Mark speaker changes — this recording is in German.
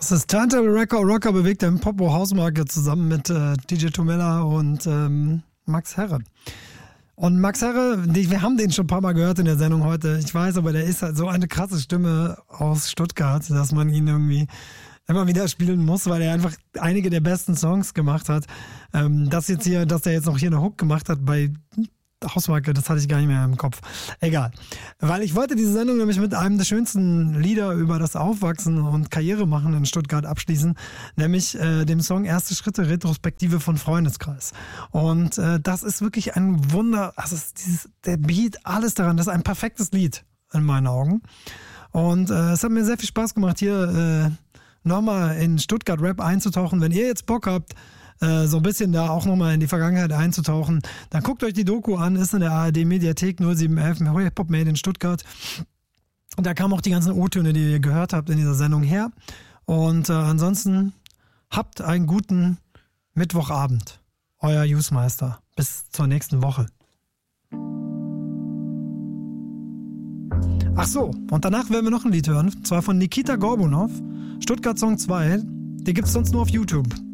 Speaker 1: Das ist Turntable Rocker bewegt im Popo Hausmarke zusammen mit DJ Tomella und Max Herre. Und Max Herre, wir haben den schon ein paar Mal gehört in der Sendung heute. Ich weiß, aber der ist halt so eine krasse Stimme aus Stuttgart, dass man ihn irgendwie immer wieder spielen muss, weil er einfach einige der besten Songs gemacht hat. Dass der jetzt noch hier eine Hook gemacht hat bei Hausmarke, das hatte ich gar nicht mehr im Kopf. Egal. Weil ich wollte diese Sendung nämlich mit einem der schönsten Lieder über das Aufwachsen und Karriere machen in Stuttgart abschließen, nämlich dem Song Erste Schritte Retrospektive von Freundeskreis. Und das ist wirklich ein Wunder, also der Beat, alles daran, das ist ein perfektes Lied in meinen Augen. Und es hat mir sehr viel Spaß gemacht, hier nochmal in Stuttgart Rap einzutauchen. Wenn ihr jetzt Bock habt, so ein bisschen da auch nochmal in die Vergangenheit einzutauchen, dann guckt euch die Doku an, ist in der ARD-Mediathek 0711, Hip-Hop Made in Stuttgart. Und da kamen auch die ganzen O-Töne, die ihr gehört habt in dieser Sendung her. Und ansonsten habt einen guten Mittwochabend. Euer Jusmeister. Bis zur nächsten Woche. Ach so, und danach werden wir noch ein Lied hören, zwar von Nikita Gorbunov, Stuttgart Song 2. Den gibt's sonst nur auf YouTube.